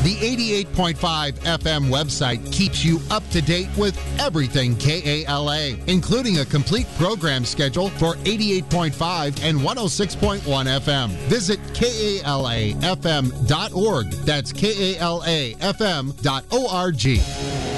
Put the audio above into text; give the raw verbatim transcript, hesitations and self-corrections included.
The eighty-eight point five F M website keeps you up to date with everything K A L A, including a complete program schedule for eighty-eight point five and one oh six point one F M. Visit K A L A F M dot org. That's K A L A F M dot org.